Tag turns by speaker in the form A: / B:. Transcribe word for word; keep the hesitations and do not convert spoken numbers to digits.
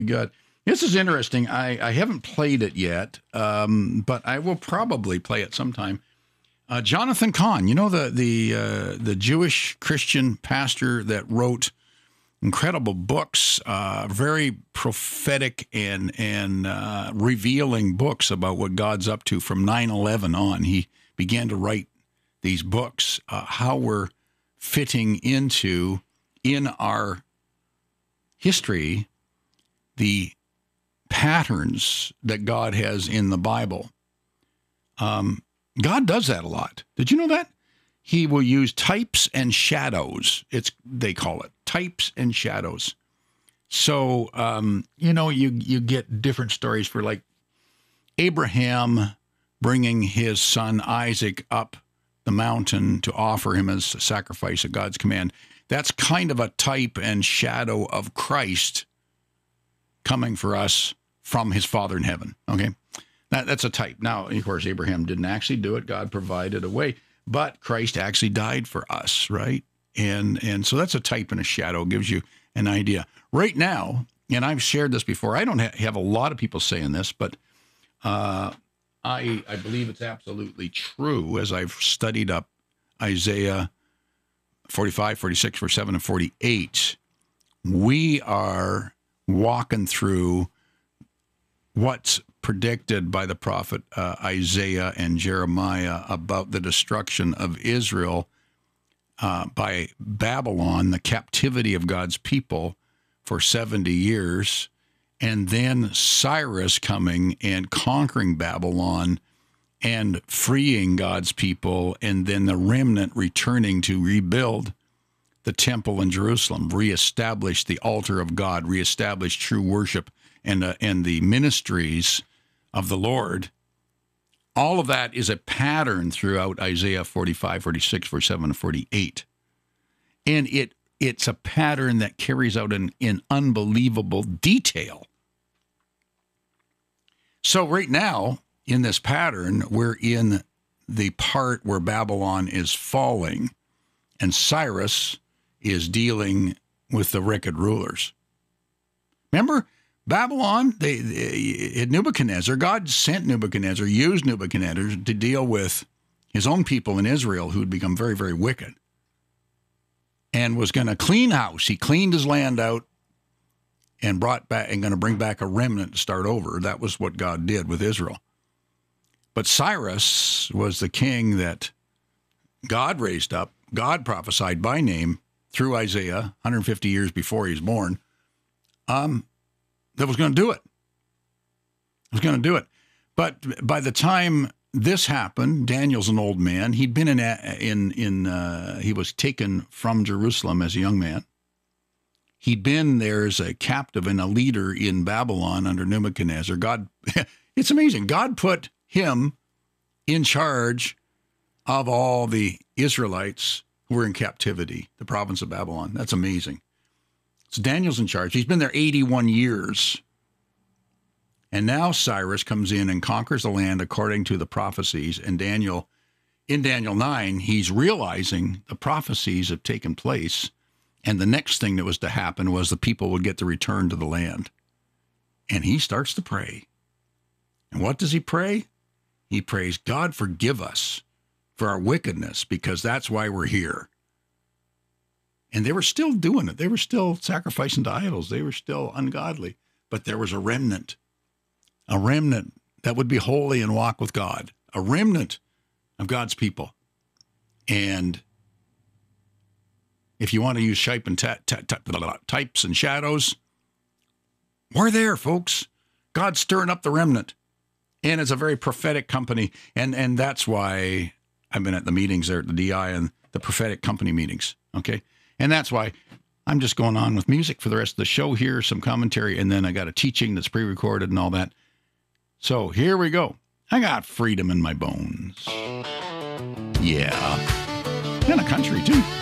A: Good. This is interesting. I, I haven't played it yet, um, but I will probably play it sometime. Uh, Jonathan Cahn, you know, the the uh, the Jewish Christian pastor that wrote incredible books, uh, very prophetic and and uh, revealing books about what God's up to from nine eleven on. He began to write these books, uh, how we're fitting into, in our history, the patterns that God has in the Bible. Um, God does that a lot. Did you know that? He will use types and shadows. It's they call it types and shadows. So um, you know, you you get different stories for like Abraham bringing his son Isaac up the mountain to offer him as a sacrifice at God's command. That's kind of a type and shadow of Christ coming for us from his Father in heaven. Okay, that, that's a type. Now, of course, Abraham didn't actually do it. God provided a way. But Christ actually died for us, right? And and so that's a type and a shadow, gives you an idea. Right now, and I've shared this before, I don't ha- have a lot of people saying this, but uh, I I believe it's absolutely true as I've studied up Isaiah forty-five, forty-six, forty-seven, and forty-eight. We are walking through what's predicted by the prophet uh, Isaiah and Jeremiah about the destruction of Israel uh, by Babylon, the captivity of God's people for seventy years, and then Cyrus coming and conquering Babylon and freeing God's people, and then the remnant returning to rebuild the temple in Jerusalem, reestablish the altar of God, reestablish true worship and uh, and the ministries of the Lord. All of that is a pattern throughout Isaiah forty-five, forty-six, forty-seven, and forty-eight. And it it's a pattern that carries out in, in unbelievable detail. So right now, in this pattern, we're in the part where Babylon is falling and Cyrus is dealing with the wicked rulers. Remember, Babylon, they, they, Nebuchadnezzar, God sent Nebuchadnezzar, used Nebuchadnezzar to deal with his own people in Israel who had become very, very wicked and was going to clean house. He cleaned his land out and brought back and going to bring back a remnant to start over. That was what God did with Israel. But Cyrus was the king that God raised up. God prophesied by name through Isaiah one hundred fifty years before he was born. Um, that was going to do it. Was going to do it. But by the time this happened, Daniel's an old man. He'd been in, in, in uh, he was taken from Jerusalem as a young man. He'd been there as a captive and a leader in Babylon under Nebuchadnezzar. God, it's amazing. God put him in charge of all the Israelites who were in captivity, the province of Babylon. That's amazing. So Daniel's in charge. He's been there eighty-one years. And now Cyrus comes in and conquers the land according to the prophecies. And Daniel, in Daniel nine, he's realizing the prophecies have taken place. And the next thing that was to happen was the people would get to return to the land. And he starts to pray. And what does he pray? He prays, God, forgive us for our wickedness, because that's why we're here. And they were still doing it. They were still sacrificing to idols. They were still ungodly. But there was a remnant, a remnant that would be holy and walk with God, a remnant of God's people. And if you want to use shape and ta- ta- ta- types and shadows, we're there, folks. God's stirring up the remnant. And it's a very prophetic company. And, and that's why I've been at the meetings there at the D I and the prophetic company meetings, okay? And that's why I'm just going on with music for the rest of the show here, some commentary, and then I got a teaching that's pre-recorded and all that. So here we go. I got freedom in my bones. Yeah. And a country, too.